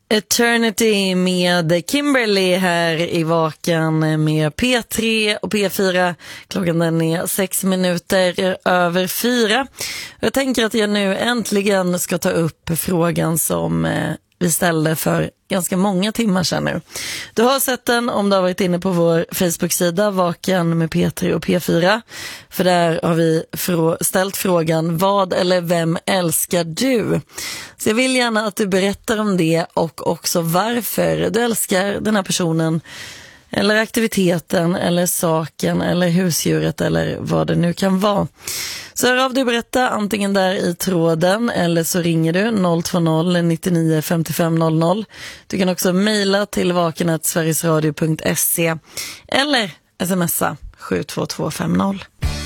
Eternity med Kimberly här i Vaken med P3 och P4. Klockan den är 6 minuter över 4. Jag tänker att jag nu äntligen ska ta upp frågan som vi ställde för ganska många timmar sedan nu. Du har sett den om du har varit inne på vår Facebook-sida Vaken med P3 och P4. För där har vi ställt frågan: vad eller vem älskar du? Så jag vill gärna att du berättar om det och också varför du älskar den här personen eller aktiviteten eller saken eller husdjuret eller vad det nu kan vara. Så hör av dig och berätta antingen där i tråden eller så ringer du 020 99 55 00. Du kan också mejla till vaken@sverigesradio.se eller smsa 72250.